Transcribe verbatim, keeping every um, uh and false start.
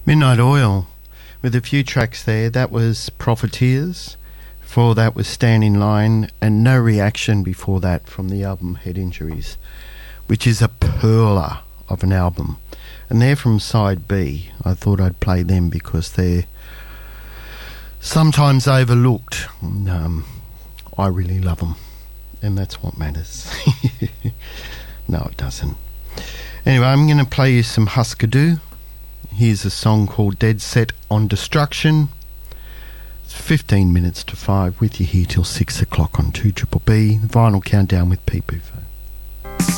Midnight Oil, with a few tracks there. That was Profiteers. Before that was Stand in Line, and No Reaction before that from the album Head Injuries, which is a perler of an album. And they're from side B. I thought I'd play them because they're sometimes overlooked. And, um, I really love them, and that's what matters. No, it doesn't. Anyway, I'm going to play you some Husker Du. Here's a song called Dead Set on Destruction. It's fifteen minutes to five with you here till six o'clock on two Triple B. The Vinyl Countdown with Pete Buffo.